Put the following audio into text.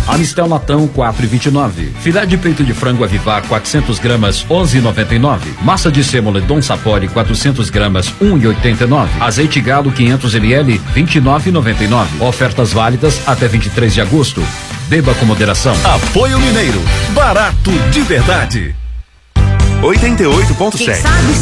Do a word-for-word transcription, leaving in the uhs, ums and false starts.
Amistel latão quatro e vinte e nove. Filé de peito de frango Avivar quatrocentos gramas onze e noventa e nove. Massa de sêmola Dom Sapori quatrocentos gramas um e oitenta e nove. Azeite Galo quinhentos mililitros vinte e nove e noventa e nove. Ofertas válidas até vinte e três de agosto. Beba com moderação. Apoio Mineiro, barato de verdade. oitenta e oito ponto sete.